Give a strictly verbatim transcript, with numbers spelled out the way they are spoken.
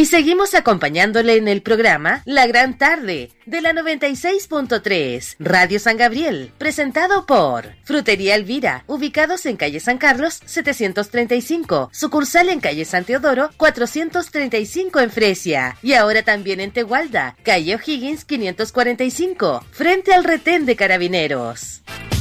Y seguimos acompañándole en el programa La Gran Tarde de la noventa y seis punto tres, Radio San Gabriel, presentado por Frutería Elvira, ubicados en calle San Carlos setecientos treinta y cinco, sucursal en calle San Teodoro cuatrocientos treinta y cinco en Fresia, y ahora también en Tegualda, calle O'Higgins quinientos cuarenta y cinco, frente al retén de Carabineros.